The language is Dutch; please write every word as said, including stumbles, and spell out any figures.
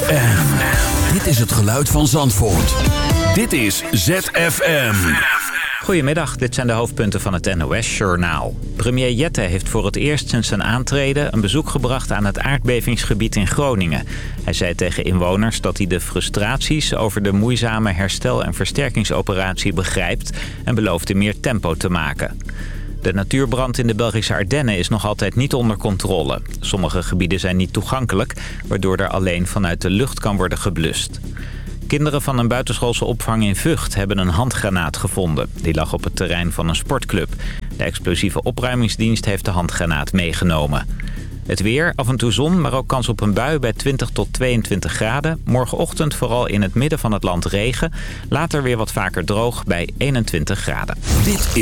M. Dit is het geluid van Zandvoort. Dit is Z F M. Goedemiddag, dit zijn de hoofdpunten van het N O S-journaal. Premier Jette heeft voor het eerst sinds zijn aantreden een bezoek gebracht aan het aardbevingsgebied in Groningen. Hij zei tegen inwoners dat hij de frustraties over de moeizame herstel- en versterkingsoperatie begrijpt en beloofde meer tempo te maken. De natuurbrand in de Belgische Ardennen is nog altijd niet onder controle. Sommige gebieden zijn niet toegankelijk, waardoor er alleen vanuit de lucht kan worden geblust. Kinderen van een buitenschoolse opvang in Vught hebben een handgranaat gevonden. Die lag op het terrein van een sportclub. De explosieve opruimingsdienst heeft de handgranaat meegenomen. Het weer, af en toe zon, maar ook kans op een bui bij twintig tot tweeëntwintig graden. Morgenochtend vooral in het midden van het land regen. Later weer wat vaker droog bij eenentwintig graden. Dit